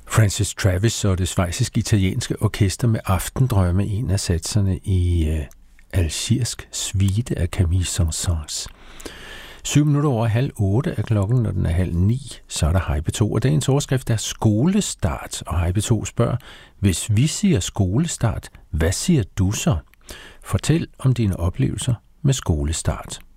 Francis Travis og det schweizisk-italienske orkester med Aftendrømme, en af satserne i algiersk suite af Camille Saint-Saëns. 7:07 er klokken, når den er 7:30, så er der Hej P2, og dagens overskrift er skolestart, og Hej P2 spørger, hvis vi siger skolestart, hvad siger du så? Fortæl om dine oplevelser med skolestart.